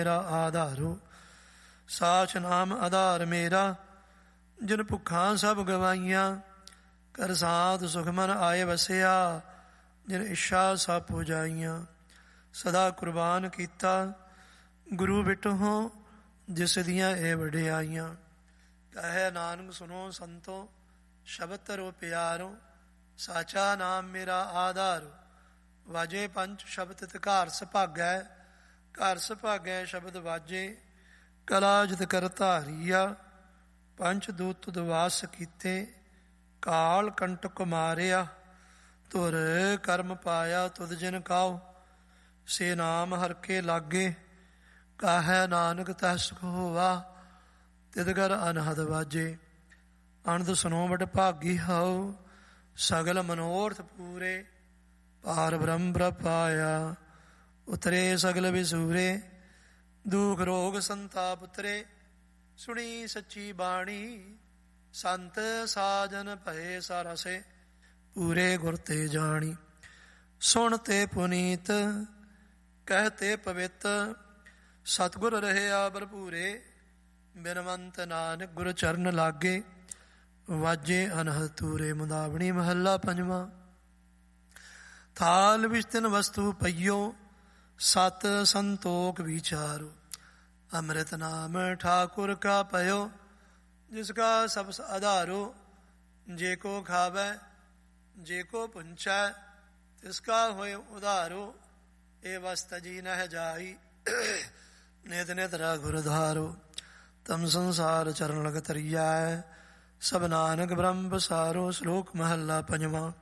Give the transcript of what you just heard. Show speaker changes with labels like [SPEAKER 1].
[SPEAKER 1] ਮੇਰਾ ਆਧਾਰੋ। ਸਾਚ ਨਾਮ ਆਧਾਰ ਮੇਰਾ, ਜਿਨ ਭੁੱਖਾਂ ਸਭ ਗਵਾਈਆਂ। ਕਰ ਸਾਧ ਸੁਖ ਮਨ ਆਏ ਵਸਿਆ, ਜਿਨ ਇੱਛਾ ਸਭ ਪੁਜਾਈਆਂ। ਸਦਾ ਕੁਰਬਾਨ ਕੀਤਾ ਗੁਰੂ ਬਿਟਹੁ, ਜਿਸ ਦੀਆਂ ਇਹ ਵਡਿਆਈਆਂ। ਕਹੈ ਨਾਨਕ ਸੁਨੋ ਸੰਤੋ, ਸ਼ਬਦ ਧਰੋ ਪਿਆਰੋ। ਸਾਚਾ ਨਾਮ ਮੇਰਾ ਆਧਾਰੋ, ਵਾਜੇ ਪੰਚ ਸ਼ਬਦ ਤਿਤ ਘਰ ਸੁਭਾਗੈ। ਘਰ ਸੁਭਾਗੈ ਸ਼ਬਦ ਵਾਜੇ, ਕਲਾ ਜਿਤ ਕਰ ਧਾਰੀਆ। ਪੰਚ ਦੂਤ ਤੁਧ ਵਾਸ ਕੀਤੇ, ਕਾਲ ਕੰਟਕ ਮਾਰਿਆ। ਧੁਰ ਕਰਮ ਪਾਇਆ ਤੁਧ ਜਿਨ ਕਾਉ, ਸੇ ਨਾਮ ਹਰਿ ਕੇ ਲਾਗੇ। ਕਾਹੈ ਨਾਨਕ ਤਹਿ ਸੁਖ ਹੋਵਾ, ਤਿਤ ਕਰ ਅਨਹਦ ਵਾਜੇ। ਅਨੰਦ ਸੁਨੋ ਵਡ ਭਾਗੀ ਹਉ, ਸਗਲ ਮਨੋਰਥ ਪੂਰੇ। ਪਾਰ ਬ੍ਰਹਮ ਪ੍ਰਪਾਇਆ, ਉਤਰੇ ਸਗਲ ਵਿਸੂਰੇ। ਦੁਖ ਰੋਗ ਸੰਤਾਪ ਉਤਰੇ, ਸੁਣੀ ਸੱਚੀ ਬਾਣੀ। ਸੰਤ ਸਾਜਨ ਭਏ ਸਾਰਸੇ, ਪੂਰੇ ਗੁਰ ਤੇ ਜਾਣੀ। ਸੁਣ ਤੇ ਪੁਨੀਤ, ਕਹਿ ਤੇ ਪਵਿੱਤ। ਸਤਿਗੁਰ ਰਹਿਆ ਭਰਪੂਰੇ, ਬਿਨਵੰਤ ਨਾਨਕ ਗੁਰ ਚਰਨ ਲਾਗੇ। ਵਾਜੇ ਅਨਹਦ ਤੂਰੇ। ਮੁੰਦਾਵਣੀ ਮਹੱਲਾ ਪੰਜਵਾਂ। ਥਾਲ ਵਿੱਚ ਤਿੰਨ ਵਸਤੂ ਪਈਓ, ਸਤ ਸੰਤੋਖ ਵਿਚਾਰੋ। ਅੰਮ੍ਰਿਤ ਨਾਮ ਠਾਕੁਰ ਕਾ ਪਇਓ, ਜਿਸ ਕਾ ਸਬਸ ਆਧਾਰੋ। ਜੇ ਕੋ ਖਾਵੈ ਜੇ ਕੋ ਪੁੰਚੈ, ਤਿਸ ਕਾ ਹੋਇ ਉਧਾਰੋ। ਇਹ ਵਸਤ ਜੀ ਨਹਿ ਜਾਈ, ਨਿਤ ਨਿਤ ਰਘੁਰ ਧਾਰੋ। ਤਮ ਸੰਸਾਰ ਚਰਨ ਲਗ ਤਰੀਐ, ਸਭ ਨਾਨਕ ਬ੍ਰਹਮ ਬਸਾਰੋ। ਸ਼ਲੋਕ ਮਹੱਲਾ ਪੰਜਵਾਂ।